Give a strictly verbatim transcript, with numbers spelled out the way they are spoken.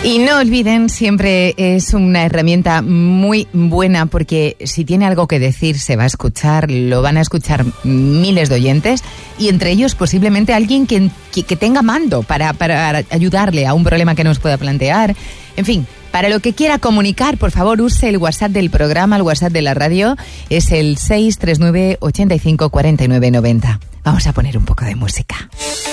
Y no olviden, siempre es una herramienta muy buena porque si tiene algo que decir se va a escuchar, lo van a escuchar miles de oyentes y entre ellos posiblemente alguien que, que, que tenga mando para, para ayudarle a un problema que nos pueda plantear. En fin, para lo que quiera comunicar, por favor, use el WhatsApp del programa, el WhatsApp de la radio, es el seis tres nueve, ochenta y cinco, cuarenta y nueve noventa. Vamos a poner un poco de música.